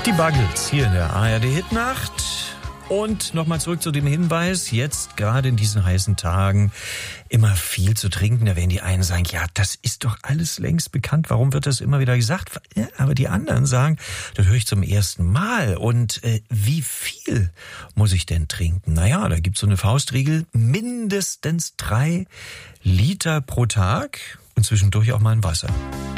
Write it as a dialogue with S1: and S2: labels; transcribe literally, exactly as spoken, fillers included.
S1: Die Buggles hier in der A R D-Hitnacht. Und nochmal zurück zu dem Hinweis, jetzt gerade in diesen heißen Tagen immer viel zu trinken. Da werden die einen sagen, ja, das ist doch alles längst bekannt. Warum wird das immer wieder gesagt? Ja, aber die anderen sagen, das höre ich zum ersten Mal. Und äh, wie viel muss ich denn trinken? Naja, da gibt's so eine Faustregel, mindestens drei Liter pro Tag und zwischendurch auch mal ein Wasser.